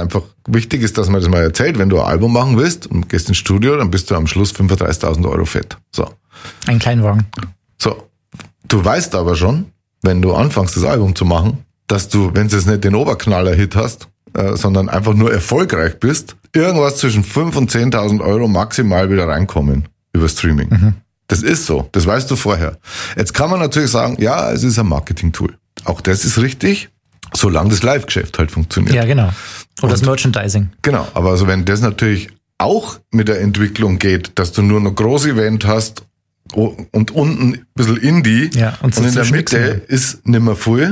einfach wichtig ist, dass man das mal erzählt. Wenn du ein Album machen willst und gehst ins Studio, dann bist du am Schluss 35.000 Euro fett. So. Ein Kleinwagen. So. Du weißt aber schon, wenn du anfängst, das Album zu machen, dass du, wenn du jetzt nicht den Oberknaller-Hit hast, sondern einfach nur erfolgreich bist, irgendwas zwischen 5.000 und 10.000 Euro maximal wieder reinkommen über Streaming. Mhm. Das ist so. Das weißt du vorher. Jetzt kann man natürlich sagen, ja, es ist ein Marketing-Tool. Auch das ist richtig, solange das Live-Geschäft halt funktioniert. Ja, genau. Und das Merchandising. Genau. Aber also wenn das natürlich auch mit der Entwicklung geht, dass du nur noch Groß-Event hast und unten ein bisschen Indie und in der Mitte ist nicht mehr viel,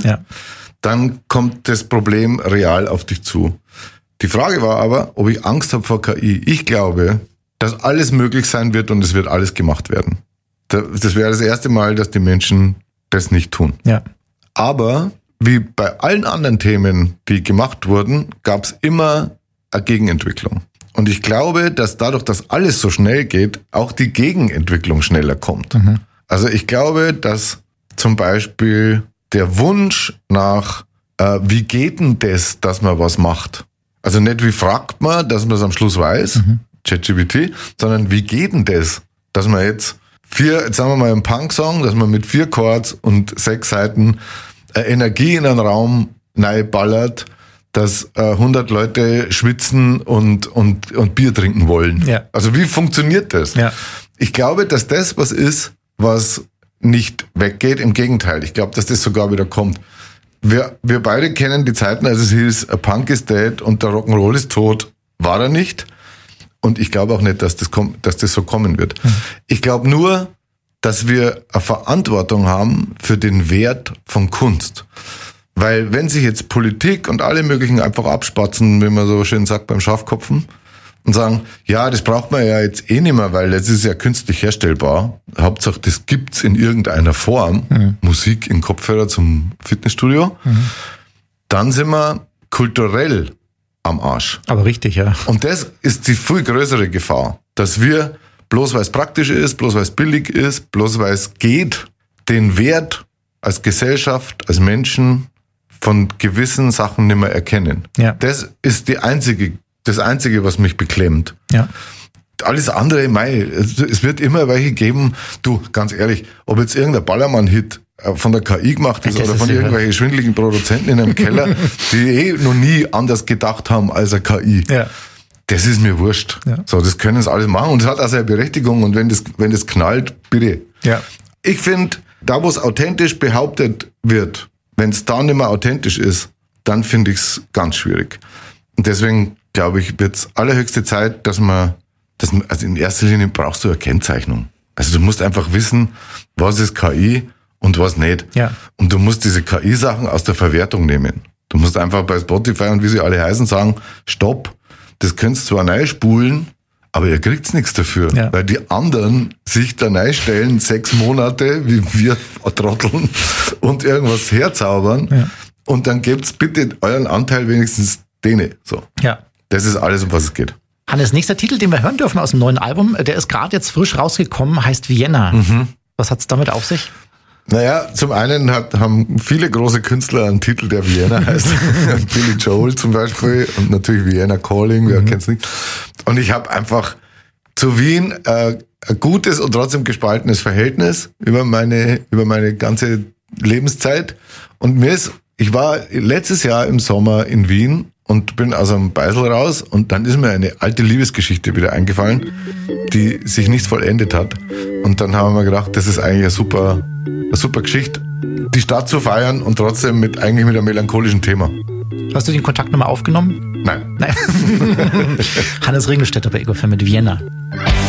dann kommt das Problem real auf dich zu. Die Frage war aber, ob ich Angst habe vor KI. Ich glaube, dass alles möglich sein wird und es wird alles gemacht werden. Das wäre das erste Mal, dass die Menschen das nicht tun. Ja. Aber wie bei allen anderen Themen, die gemacht wurden, gab es immer eine Gegenentwicklung. Und ich glaube, dass dadurch, dass alles so schnell geht, auch die Gegenentwicklung schneller kommt. Mhm. Also ich glaube, dass zum Beispiel der Wunsch nach, wie geht denn das, dass man was macht? Also nicht wie fragt man, dass man es am Schluss weiß, ChatGPT, sondern wie geht denn das, dass man jetzt sagen wir mal einen Punk-Song, dass man mit 4 Chords und 6 Seiten Energie in einen Raum ballert, dass 100 Leute schwitzen und Bier trinken wollen. Ja. Also wie funktioniert das? Ja. Ich glaube, dass das was ist, was nicht weggeht. Im Gegenteil, ich glaube, dass das sogar wieder kommt. Wir beide kennen die Zeiten, als es hieß, a Punk is dead und der Rock'n'Roll ist tot. War er nicht. Und ich glaube auch nicht, dass das so kommen wird. Ich glaube nur, dass wir eine Verantwortung haben für den Wert von Kunst. Weil wenn sich jetzt Politik und alle möglichen einfach abspatzen, wie man so schön sagt beim Schafkopfen, und sagen, ja, das braucht man ja jetzt eh nicht mehr, weil das ist ja künstlich herstellbar. Hauptsache, das gibt's in irgendeiner Form. Musik in Kopfhörer zum Fitnessstudio. Dann sind wir kulturell am Arsch. Aber richtig, ja. Und das ist die viel größere Gefahr, dass wir, bloß weil es praktisch ist, bloß weil es billig ist, bloß weil es geht, den Wert als Gesellschaft, als Menschen von gewissen Sachen nicht mehr erkennen. Ja. Das ist das Einzige, was mich beklemmt. Ja. Alles andere, es wird immer welche geben, du, ganz ehrlich, ob jetzt irgendein Ballermann-Hit von der KI gemacht ist oder von irgendwelchen schwindeligen Produzenten in einem Keller, die noch nie anders gedacht haben als eine KI. Ja. Das ist mir wurscht. Ja. So, das können es alles machen und es hat auch seine Berechtigung und wenn das knallt, bitte. Ja. Ich finde, da wo es authentisch behauptet wird, wenn es da nicht mehr authentisch ist, dann finde ich es ganz schwierig. Und deswegen glaube ich, wird es allerhöchste Zeit, dass also in erster Linie brauchst du eine Kennzeichnung. Also du musst einfach wissen, was ist KI und was nicht. Ja. Und du musst diese KI-Sachen aus der Verwertung nehmen. Du musst einfach bei Spotify und wie sie alle heißen sagen, stopp, das könnt ihr zwar neu spulen, aber ihr kriegt nichts dafür. Ja. Weil die anderen sich da neu stellen, 6 Monate, wie wir trotteln und irgendwas herzaubern. Ja. Und dann gebt's bitte euren Anteil wenigstens denen. So. Ja. Das ist alles, um was es geht. Hannes, nächster Titel, den wir hören dürfen aus dem neuen Album, der ist gerade jetzt frisch rausgekommen, heißt Vienna. Was hat's damit auf sich? Naja, zum einen haben viele große Künstler einen Titel, der Vienna heißt. Billy Joel zum Beispiel und natürlich Vienna Calling, wer kennt's nicht. Und ich habe einfach zu Wien ein gutes und trotzdem gespaltenes Verhältnis über meine ganze Lebenszeit. Und ich war letztes Jahr im Sommer in Wien und bin aus einem Beisel raus und dann ist mir eine alte Liebesgeschichte wieder eingefallen, die sich nicht vollendet hat. Und dann haben wir gedacht, das ist eigentlich eine super Geschichte, die Stadt zu feiern und trotzdem mit einem melancholischen Thema. Hast du den Kontakt nochmal aufgenommen? Nein. Hannes Ringelstetter bei Ego für mit Vienna.